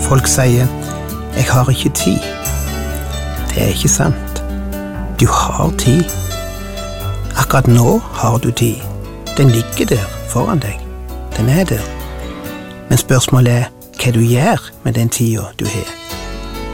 Folk sier, jeg har ikke tid. Det er ikke sant. Du har tid. Akkurat nå har du tid. Den ligger der foran deg. Den er der. Men spørsmålet er hva du gjør med den tiden du har.